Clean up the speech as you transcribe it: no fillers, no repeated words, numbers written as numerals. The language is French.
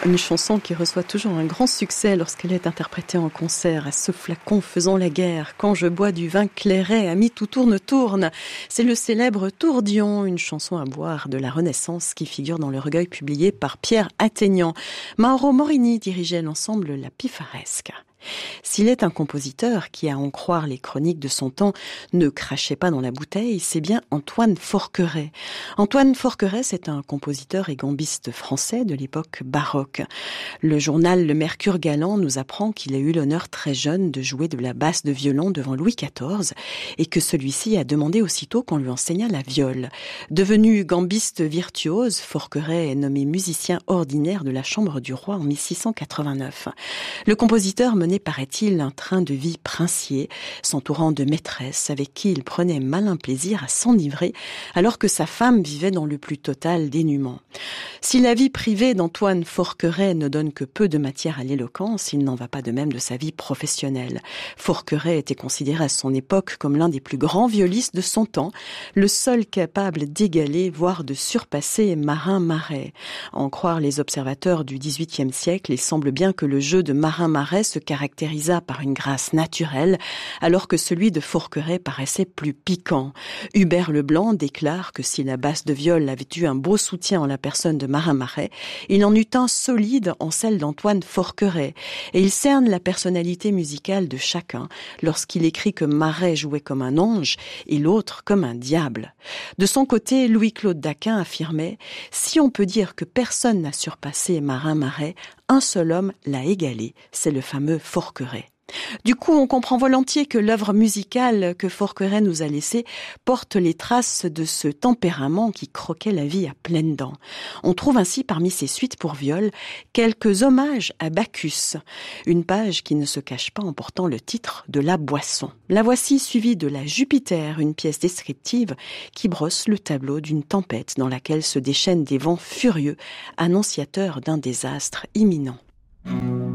Une chanson qui reçoit toujours un grand succès lorsqu'elle est interprétée en concert. À ce flacon faisant la guerre, quand je bois du vin clairet, ami tout tourne, tourne. C'est le célèbre Tourbillon, une chanson à boire de la Renaissance qui figure dans le recueil publié par Pierre Atténian. Mauro Morini dirigeait l'ensemble La Pifaresque. S'il est un compositeur qui, à en croire les chroniques de son temps, ne crachait pas dans la bouteille, c'est bien Antoine Forqueray. Antoine Forqueray, c'est un compositeur et gambiste français de l'époque baroque. Le journal Le Mercure Galant nous apprend qu'il a eu l'honneur très jeune de jouer de la basse de violon devant Louis XIV et que celui-ci a demandé aussitôt qu'on lui enseignât la viole. Devenu gambiste virtuose, Forqueray est nommé musicien ordinaire de la Chambre du Roi en 1689. Le compositeur menait, paraît-il, un train de vie princier, s'entourant de maîtresses avec qui il prenait malin plaisir à s'enivrer, alors que sa femme vivait dans le plus total dénuement. Si la vie privée d'Antoine Forqueray ne donne que peu de matière à l'éloquence, il n'en va pas de même de sa vie professionnelle. Forqueray était considéré à son époque comme l'un des plus grands violistes de son temps, le seul capable d'égaler, voire de surpasser Marin-Marais. À en croire les observateurs du XVIIIe siècle, il semble bien que le jeu de Marin-Marais se caractérisa par une grâce naturelle, alors que celui de Forqueray paraissait plus piquant. Hubert Leblanc déclare que si la basse de viol avait eu un beau soutien en la personne de Marin-Marais, il en eut un solide en celle d'Antoine Forqueray, et il cerne la personnalité musicale de chacun lorsqu'il écrit que Marais jouait comme un ange et l'autre comme un diable. De son côté, Louis-Claude Daquin affirmait « Si on peut dire que personne n'a surpassé Marin-Marais, un seul homme l'a égalé, c'est le fameux Forqueray. » Du coup, on comprend volontiers que l'œuvre musicale que Forqueray nous a laissée porte les traces de ce tempérament qui croquait la vie à pleines dents. On trouve ainsi parmi ses suites pour viol quelques hommages à Bacchus, une page qui ne se cache pas en portant le titre de La Boisson. La voici suivie de La Jupiter, une pièce descriptive qui brosse le tableau d'une tempête dans laquelle se déchaînent des vents furieux, annonciateurs d'un désastre imminent.